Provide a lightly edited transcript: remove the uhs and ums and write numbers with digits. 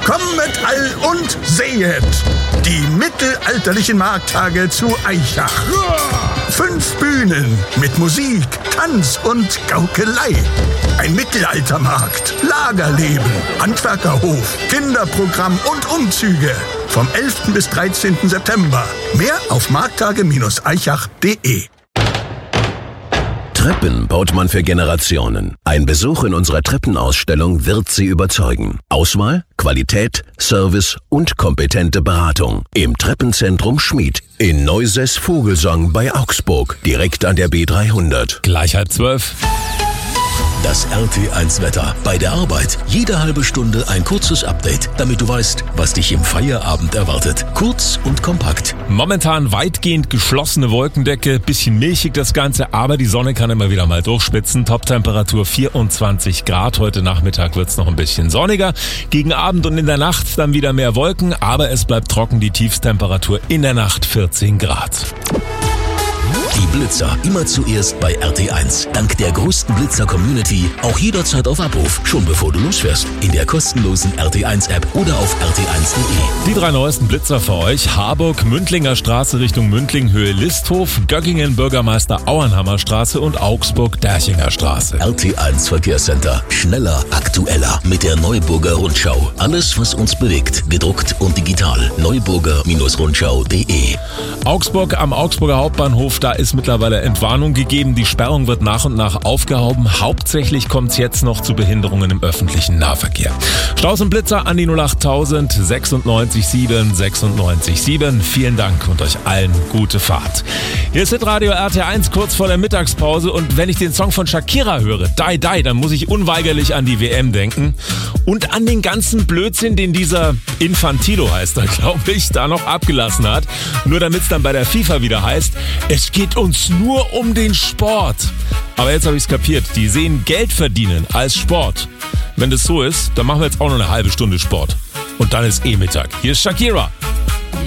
Kommet all und sehet die mittelalterlichen Markttage zu Aichach. 5 Bühnen mit Musik, Tanz und Gaukelei. Ein Mittelaltermarkt, Lagerleben, Handwerkerhof, Kinderprogramm und Umzüge. Vom 11. bis 13. September. Mehr auf markttage-aichach.de. Treppen baut man für Generationen. Ein Besuch in unserer Treppenausstellung wird Sie überzeugen. Auswahl, Qualität, Service und kompetente Beratung. Im Treppenzentrum Schmied in Neusäß-Vogelsang bei Augsburg, direkt an der B300. Gleich 11:30. Das RT1-Wetter. Bei der Arbeit jede halbe Stunde ein kurzes Update, damit du weißt, was dich im Feierabend erwartet. Kurz und kompakt. Momentan weitgehend geschlossene Wolkendecke, bisschen milchig das Ganze, aber die Sonne kann immer wieder mal durchspitzen. Toptemperatur 24 Grad. Heute Nachmittag wird's noch ein bisschen sonniger. Gegen Abend und in der Nacht dann wieder mehr Wolken, aber es bleibt trocken. Die Tiefstemperatur in der Nacht 14 Grad. Die Blitzer immer zuerst bei RT1. Dank der größten Blitzer-Community auch jederzeit auf Abruf, schon bevor du losfährst. In der kostenlosen RT1-App oder auf rt1.de. Die 3 neuesten Blitzer für euch. Harburg, Mündlinger Straße Richtung Mündling, Höhe Listhof, Göggingen, Bürgermeister Auenhammer Straße und Augsburg, Derchinger Straße. RT1 Verkehrscenter. Schneller, aktueller mit der Neuburger Rundschau. Alles, was uns bewegt, gedruckt und digital. Neuburger-Rundschau.de. Augsburg am Augsburger Hauptbahnhof, da ist mittlerweile Entwarnung gegeben. Die Sperrung wird nach und nach aufgehoben. Hauptsächlich kommt es jetzt noch zu Behinderungen im öffentlichen Nahverkehr. Staus und Blitzer an die 08000 96 7 96 7. Vielen Dank und euch allen gute Fahrt. Hier ist Hitradio RT1 kurz vor der Mittagspause und wenn ich den Song von Shakira höre, Die Die, dann muss ich unweigerlich an die WM denken und an den ganzen Blödsinn, den dieser Infantilo heißt, da glaube ich, da noch abgelassen hat. Nur damit es dann bei der FIFA wieder heißt, es geht uns nur um den Sport. Aber jetzt habe ich es kapiert, die sehen Geld verdienen als Sport. Wenn das so ist, dann machen wir jetzt auch noch eine halbe Stunde Sport. Und dann ist Mittag. Hier ist Shakira.